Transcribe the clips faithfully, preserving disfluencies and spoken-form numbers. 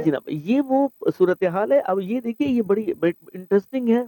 जनाब, ये वो सूरत हाल है। अब ये देखिए, ये बड़ी बड़ी इंटरेस्टिंग है,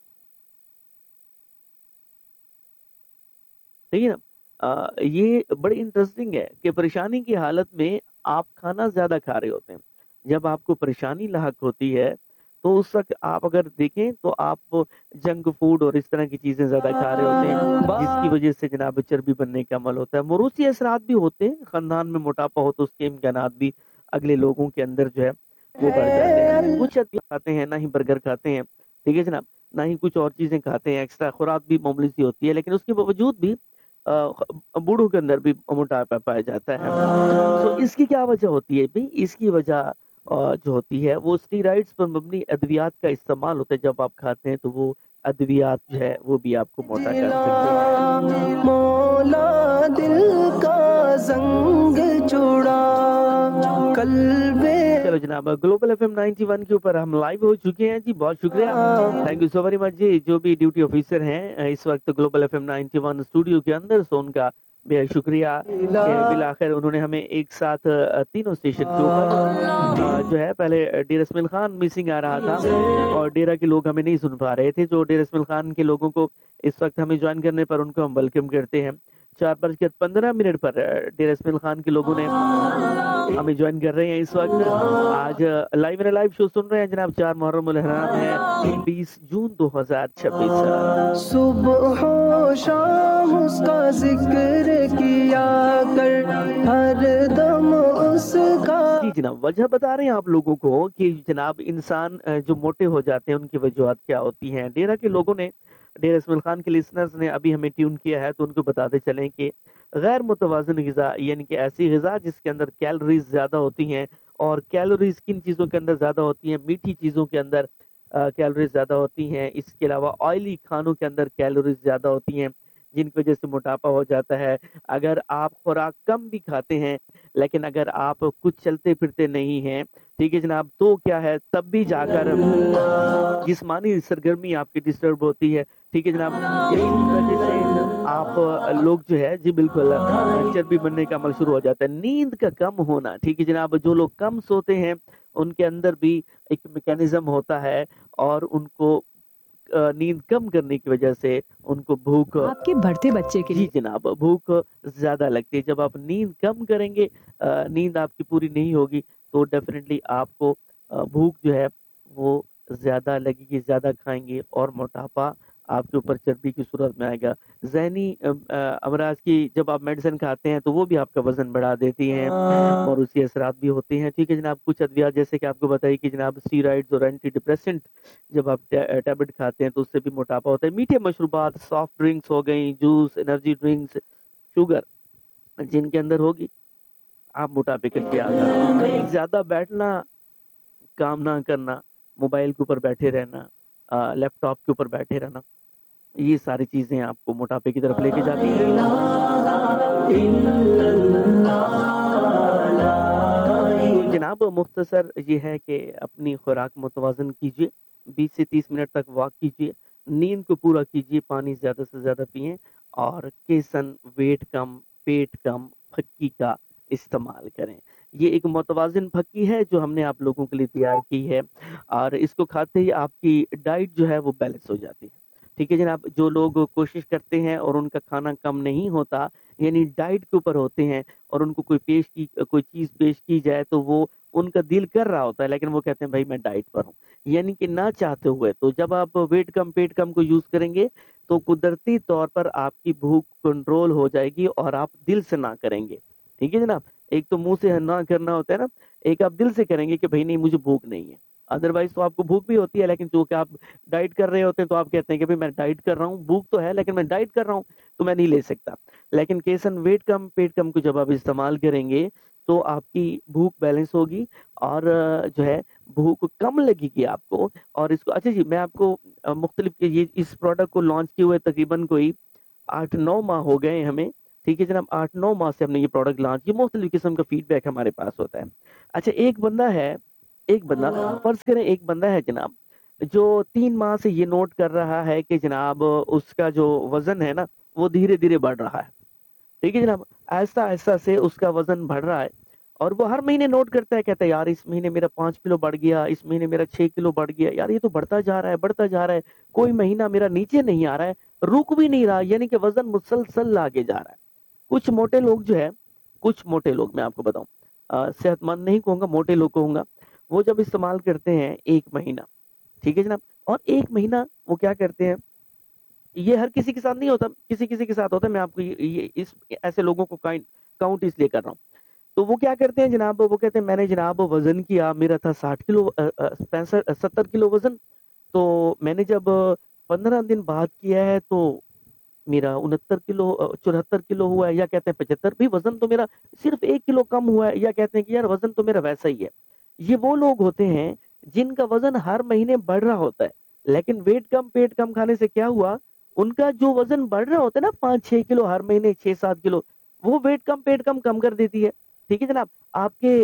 ठीक है ना। अ, ये बड़ी इंटरेस्टिंग है कि परेशानी की हालत में आप खाना ज्यादा खा रहे होते हैं। जब आपको परेशानी लाहक होती है तो उस वक्त आप अगर देखें तो आप जंक फूड और इस तरह की चीजें ज्यादा खा रहे होते हैं, जिसकी वजह से जनाब चर्बी बनने का अमल होता है। मोरूसी असरात भी होते हैं, खानदान में मोटापा हो तो उसके इम्कानात भी अगले लोगों के अंदर जो है वो बढ़ जाते हैं। कुछ आदमी खाते हैं, ना ही बर्गर खाते हैं, ठीक है जनाब, ना ही कुछ और चीजें खाते हैं, एक्स्ट्रा खुराक भी मामूली सी होती है, लेकिन उसके बावजूद भी अ, बूढ़ों के अंदर भी मोटापा पाया जाता है। तो इसकी क्या वजह होती है भाई? इसकी वजह अ, जो होती है वो स्टीरॉइड्स पर मबनी अद्वियात का इस्तेमाल होता है। जब आप खाते हैं तो वो अद्वियात जो है वो भी आपको मोटा कर सकते हैं। मौला दिल का जंग जुड़ा कल्बे। चलो जनाब, global F M ninety one के ऊपर हम लाइव हो चुके हैं जी, बहुत शुक्रिया, thank you so very much जी। जो भी ड्यूटी ऑफिसर हैं इस वक्त global F M ninety one studio के अंदर, सो उनका बेहद शुक्रिया कि बिलाखिर उन्होंने हमें एक साथ अ, तीनों स्टेशन के ऊपर अ, जो है, पहले डेरा इस्माइल खान मिसिंग आ रहा था और डेरा के लोग हमें नहीं सुन पा रहे थे। जो डेरा इस्माइल खान के लोगों को इस वक्त हमें ज्वाइन करने पर उनको हम वेलकम करते हैं। चार बज के पंद्रह मिनट पर अ, डेरा इस्माइल खान के लोगों ने हमें ज्वाइन कर रहे हैं इस वक्त। आज लाइव मेरा लाइव शो सुन रहे हैं जनाब। चार मुहर्रम उल हराम है, बीस जून दो हजार छब्बीस। सुबह हो शाम उसका जिक्र किया कर, हर दम उसका। जी जनाब, वजह बता रहे हैं आप लोगों को कि जनाब इंसान अ, जो मोटे हो जाते हैं उनकी वजूहत क्या होती हैं। डेरा के लोगों ने, डेरा इस्माइल खान के लिसनर्स ने अभी हमें ट्यून किया है तो उनको बताते चलें कि गैर मुतवाज़िन ग़िज़ा यानी कि ऐसी ग़िज़ा जिसके अंदर कैलोरीज ज़्यादा होती हैं, और कैलोरीज किन चीज़ों के अंदर ज़्यादा होती हैं? मीठी चीज़ों के अंदर कैलोरीज ज़्यादा होती हैं। इसके अलावा ऑयली खानों के अंदर कैलोरीज ज़्यादा होती हैं, जिनकी वजह से मोटापा हो जाता है। अगर आप खुराक कम भी खाते हैं लेकिन अगर आप कुछ चलते फिरते नहीं हैं, ठीक है जनाब, तो क्या है, तब भी जाकर जिस्मानी सरगर्मी आपकी डिस्टर्ब होती है, ठीक है जनाब। इसी वजह से आप लोग जो है जी बिल्कुल चर्बी बनने का अमल शुरू हो जाता है। नींद का कम होना, ठीक है जनाब, जो लोग कम सोते हैं उनके अंदर भी एक मैकेनिज्म होता है और उनको अ, नींद कम करने की वजह से उनको भूख, आपके बढ़ते बच्चे के जी लिए जनाब, भूख ज्यादा लगती है। जब आप नींद कम करेंगे, अ, नींद आपकी पूरी नहीं होगी तो डेफिनेटली आपको अ, भूख जो है वो ज्यादा लगेगी, ज्यादा खाएंगे और मोटापा आपके ऊपर चर्बी की सूरत में आएगा। जहनी अ, अ, अमराज की जब आप मेडिसिन खाते हैं तो वो भी आपका वजन बढ़ा देती हैं और उसी असरात भी होते हैं, ठीक है जनाब। कुछ अद्वियात जैसे कि आपको बताइए कि जनाब स्टीरॉइड्स और एंटी डिप्रेसेंट जब आप टैबलेट खाते हैं तो उससे भी मोटापा होता है। मीठे मशरूबात, सॉफ्ट ड्रिंक्स हो गई, जूस, एनर्जी ड्रिंक्स, शुगर जिनके अंदर होगी आप मोटापे के शिकार। ज्यादा बैठना, काम ना करना, मोबाइल के ऊपर बैठे रहना, लैपटॉप के ऊपर बैठे रहना, ये सारी चीजें आपको मोटापे की तरफ लेके जाती हैं। जनाब मुख्तसर ये है कि अपनी खुराक मुतवाजन कीजिए, बीस से तीस मिनट तक वॉक कीजिए, नींद को पूरा कीजिए, पानी ज्यादा से ज्यादा पिएं और केसन, वेट कम, पेट कम, फक्की का इस्तेमाल करें। ये एक मुतवाजिन फक्की है जो हमने आप लोगों के लिए तैयार की है और इसको खाते ही आपकी डाइट जो है वो बैलेंस हो जाती है, ठीक है जनाब। जो लोग कोशिश करते हैं और उनका खाना कम नहीं होता, यानी डाइट के ऊपर होते हैं और उनको कोई पेश की कोई चीज पेश की जाए तो वो उनका दिल कर रहा होता है लेकिन वो कहते हैं भाई मैं डाइट पर हूँ, यानी कि ना चाहते हुए। तो जब आप वेट कम पेट कम को यूज करेंगे तो कुदरती तौर पर आपकी भूख कंट्रोल हो जाएगी और आप दिल से ना करेंगे, ठीक है जनाब। एक तो मुंह से ना करना होता है ना, एक आप दिल से करेंगे कि भाई नहीं मुझे भूख नहीं है। अदरवाइज तो आपको भूख भी होती है लेकिन चूंकि आप डाइट कर रहे होते हैं तो आप कहते हैं कि भाई मैं डाइट कर रहा हूँ, भूख तो है लेकिन मैं डाइट कर रहा हूँ तो मैं नहीं ले सकता। लेकिन केसन वेट कम पेट कम को जब आप इस्तेमाल करेंगे तो आपकी भूख बैलेंस होगी और जो है भूख कम लगेगी आपको। और इसको, अच्छा जी, मैं आपको मुख्तलिफ ये इस प्रोडक्ट को लॉन्च किए हुए तकरीबन कोई आठ नौ माह हो गए हमें, ठीक है जनाब। आठ नौ माह से हमने ये प्रोडक्ट लॉन्च किया, मुख्तलिफ किस्म का फीडबैक हमारे पास होता है। अच्छा, एक बंदा है, एक बंदा फर्ज करें एक बंदा है जनाब जो तीन माह से ये नोट कर रहा है कि जनाब उसका जो वजन है ना वो धीरे धीरे बढ़ रहा है, ठीक है जनाब। ऐसा ऐसा से उसका वजन बढ़ रहा है اور وہ ہر مہینے نوٹ کرتا ہے, کہتا ہے یار اس مہینے میرا پانچ کلو بڑھ گیا, اس مہینے میرا چھ کلو بڑھ گیا, یار یہ تو بڑھتا جا رہا ہے بڑھتا جا رہا ہے, کوئی مہینہ میرا نیچے نہیں آ رہا ہے, رک بھی نہیں رہا, یعنی کہ وزن مسلسل آگے جا رہا ہے. کچھ موٹے لوگ جو ہے, کچھ موٹے لوگ میں آپ کو بتاؤں, صحت مند نہیں کہوں گا, موٹے لوگ کہوں گا, وہ جب استعمال کرتے ہیں ایک مہینہ, ٹھیک ہے جناب, اور ایک مہینہ وہ کیا کرتے ہیں, یہ ہر کسی کے ساتھ نہیں ہوتا, کسی کسی کے ساتھ ہوتا ہے, میں آپ کو یہ اس ایسے لوگوں کو کاؤنٹ اس لیے کر رہا ہوں. تو وہ کیا کرتے ہیں جناب, وہ کہتے ہیں میں نے جناب وزن کیا, میرا تھا ساٹھ کلو پینسٹھ ستر کلو وزن, تو میں نے جب پندرہ دن بعد کیا ہے تو میرا انہتر کلو چورہتر کلو ہوا ہے, یا کہتے ہیں پچہتر, بھی وزن تو میرا صرف ایک کلو کم ہوا ہے, یا کہتے ہیں کہ یار وزن تو میرا ویسا ہی ہے. یہ وہ لوگ ہوتے ہیں جن کا وزن ہر مہینے بڑھ رہا ہوتا ہے, لیکن ویٹ کم پیٹ کم کھانے سے کیا ہوا, ان کا جو وزن بڑھ رہا ہوتا ہے نا پانچ چھ کلو ہر مہینے, چھ سات کلو, وہ ویٹ کم پیٹ کم کم کر دیتی ہے. ٹھیک ہے جناب, آپ کے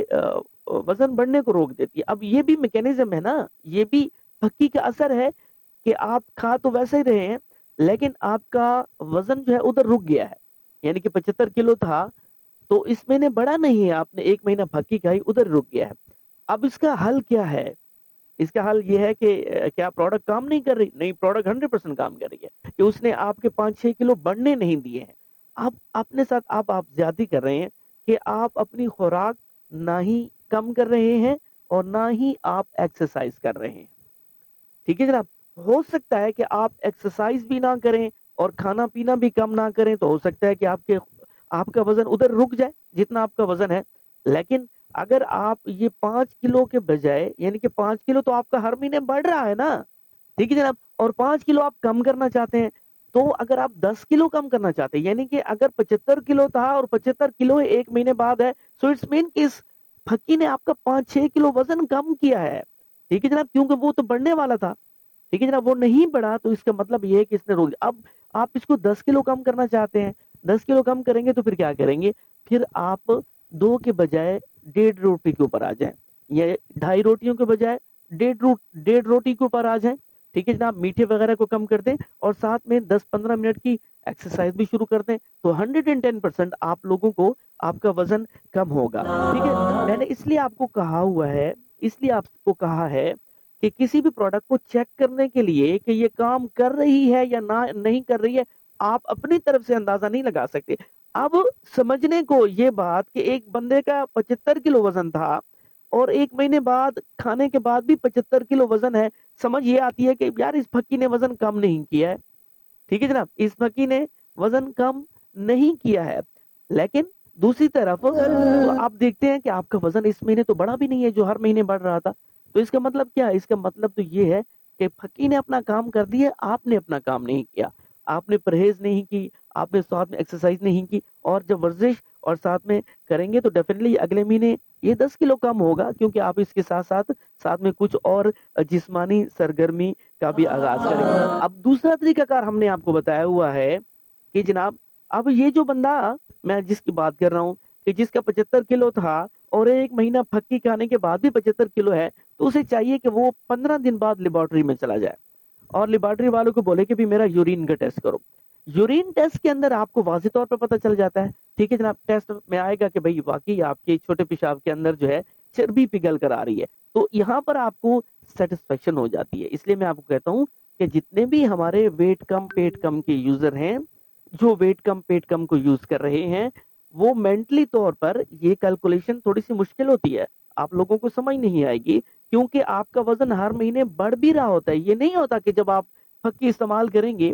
وزن بڑھنے کو روک دیتی ہے. اب یہ بھی میکینزم ہے نا, یہ بھی پھکی کا اثر ہے کہ آپ کھا تو ویسے ہی رہے ہیں, لیکن آپ کا وزن جو ہے ادھر رک گیا ہے, یعنی کہ پچہتر کلو تھا تو اس مہینے بڑا نہیں ہے, آپ نے ایک مہینہ پھکی کھائی, ادھر رک گیا ہے. اب اس کا حل کیا ہے, اس کا حل یہ ہے کہ کیا پروڈکٹ کام نہیں کر رہی, نہیں, پروڈکٹ ہنڈریڈ پرسینٹ کام کر رہی ہے, کہ اس نے آپ کے پانچ چھ کلو بڑھنے نہیں دیے ہیں. آپ اپنے ساتھ آپ آپ زیادتی کر رہے ہیں کہ آپ اپنی خوراک نہ ہی کم کر رہے ہیں اور نہ ہی آپ ایکسرسائز کر رہے ہیں. ٹھیک ہے جناب, ہو سکتا ہے کہ آپ ایکسرسائز بھی نہ کریں اور کھانا پینا بھی کم نہ کریں, تو ہو سکتا ہے کہ آپ کے آپ کا وزن ادھر رک جائے جتنا آپ کا وزن ہے. لیکن اگر آپ یہ پانچ کلو کے بجائے, یعنی کہ پانچ کلو تو آپ کا ہر مہینے بڑھ رہا ہے نا, ٹھیک ہے جناب, اور پانچ کلو آپ کم کرنا چاہتے ہیں, تو اگر آپ دس کلو کم کرنا چاہتے ہیں, یعنی کہ اگر پچہتر کلو تھا اور پچہتر کلو ایک مہینے بعد ہے, سو اٹس مین کہ اس پھکی نے آپ کا پانچ چھ کلو وزن کم کیا ہے. ٹھیک ہے جناب, کیونکہ وہ تو بڑھنے والا تھا. ٹھیک ہے جناب, وہ نہیں بڑھا, تو اس کا مطلب یہ ہے کہ اس نے روک. اب آپ اس کو دس کلو کم کرنا چاہتے ہیں, دس کلو کم کریں گے تو پھر کیا کریں گے, پھر آپ دو کے بجائے ڈیڑھ روٹی کے اوپر آ جائیں, یا ڈھائی روٹیوں کے بجائے ڈیڑھ رو ڈیڑھ روٹی کے اوپر آ جائیں. ٹھیک ہے جناب, میٹھے وغیرہ کو کم کر دیں اور ساتھ میں دس پندرہ منٹ کی ایکسرسائز بھی شروع کر دیں, تو ہنڈریڈ اینڈ ٹین پرسینٹ آپ لوگوں کو آپ کا وزن کم ہوگا. ٹھیک ہے, میں نے اس لیے آپ کو کہا ہوا ہے, اس لیے آپ کو کہا ہے کہ کسی بھی پروڈکٹ کو چیک کرنے کے لیے کہ یہ کام کر رہی ہے یا نہ نہیں کر رہی ہے, آپ اپنی طرف سے اندازہ نہیں لگا سکتے. اب سمجھنے کو یہ بات کہ ایک بندے کا پچہتر کلو وزن تھا اور ایک مہینے بعد کھانے کے بعد بھی پچہتر کلو وزن ہے, سمجھ یہ آتی ہے کہ یار اس پھکی نے وزن کم نہیں کیا ہے. ٹھیک ہے جناب, اس پھکی نے وزن کم نہیں کیا ہے. لیکن دوسری طرف تو آپ دیکھتے ہیں کہ آپ کا وزن اس مہینے تو بڑا بھی نہیں ہے جو ہر مہینے بڑھ رہا تھا. تو اس کا مطلب کیا ہے, اس کا مطلب تو یہ ہے کہ پھکی نے اپنا کام کر دیا, آپ نے اپنا کام نہیں کیا, آپ نے پرہیز نہیں کی, آپ نے ساتھ میں ایکسرسائز نہیں کی, اور جب ورزش اور ساتھ میں کریں گے تو ڈیفینیٹلی اگلے مہینے یہ دس کلو کم ہوگا, کیونکہ آپ اس کے ساتھ ساتھ ساتھ میں کچھ اور جسمانی سرگرمی کا بھی آغاز کریں گے. اب دوسرا طریقہ کار ہم نے آپ کو بتایا ہوا ہے کہ جناب, اب یہ جو بندہ میں جس کی بات کر رہا ہوں کہ جس کا پچہتر کلو تھا اور ایک مہینہ پھکی کھانے کے بعد بھی پچہتر کلو ہے, تو اسے چاہیے کہ وہ پندرہ دن بعد لیبارٹری میں چلا جائے اور لیبارٹری والوں کو بولے کہ بھی میرا یورین کا ٹیسٹ کرو. یورین ٹیسٹ کے اندر آپ کو واضح طور پہ پتہ چل جاتا ہے, ٹھیک ہے جناب, ٹیسٹ میں آئے گا کہ بھئی واقعی آپ کے چھوٹے پیشاب کے اندر جو ہے چربی پگھل کر آ رہی ہے, تو یہاں پر آپ کو سیٹسفیکشن ہو جاتی ہے. اس لیے میں آپ کو کہتا ہوں کہ جتنے بھی ہمارے ویٹ کم پیٹ کم کے یوزر ہیں, جو ویٹ کم پیٹ کم کو یوز کر رہے ہیں, وہ مینٹلی طور پر یہ کیلکولیشن تھوڑی سی مشکل ہوتی ہے, آپ لوگوں کو سمجھ نہیں آئے گی, کیونکہ آپ کا وزن ہر مہینے بڑھ بھی رہا ہوتا ہے. یہ نہیں ہوتا کہ جب آپ پھکی استعمال کریں گے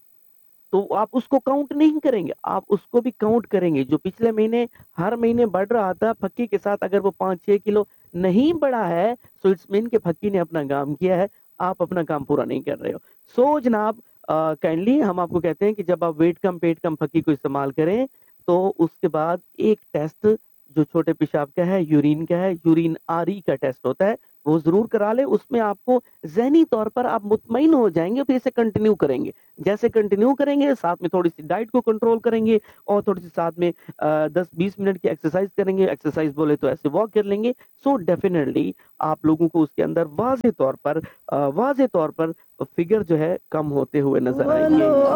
تو آپ اس کو کاؤنٹ نہیں کریں گے, آپ اس کو بھی کاؤنٹ کریں گے. جو پچھلے مہینے ہر مہینے بڑھ رہا تھا پھکی کے ساتھ, اگر وہ پانچ چھ کلو نہیں بڑھا ہے, سو اٹس مین کہ پھکی نے اپنا کام کیا ہے, آپ اپنا کام پورا نہیں کر رہے ہو. سو جناب, کائنڈلی ہم آپ کو کہتے ہیں کہ جب آپ ویٹ کم پیٹ کم پھکی کو استعمال کریں تو اس کے بعد ایک ٹیسٹ جو چھوٹے پیشاب کا ہے, یورین کا ہے, یورین آری کا ٹیسٹ ہوتا ہے, وہ ضرور کرا لے. اس میں آپ کو ذہنی طور پر آپ مطمئن ہو جائیں گے, پھر اسے کنٹینیو کریں گے. جیسے کنٹینیو کریں گے, ساتھ میں تھوڑی سی ڈائٹ کو کنٹرول کریں گے اور تھوڑی سی ساتھ میں دس بیس منٹ کی ایکسرسائز کریں گے. ایکسرسائز بولے تو ایسے واک کر لیں گے. سو ڈیفینیٹلی آپ لوگوں کو اس کے اندر واضح طور پر واضح طور پر فگر جو ہے کم ہوتے ہوئے نظر آئیں گے.